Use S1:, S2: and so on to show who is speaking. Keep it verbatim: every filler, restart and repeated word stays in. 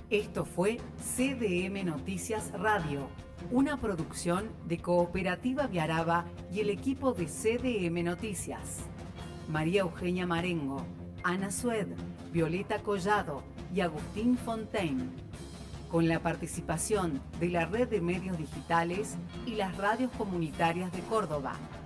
S1: Esto fue C D M Noticias Radio, una producción de Cooperativa Viaraba y el equipo de C D M Noticias. María Eugenia Marengo, Ana Sued, Violeta Collado y Agustín Fontaine. Con la participación de la Red de Medios Digitales y las radios comunitarias de Córdoba.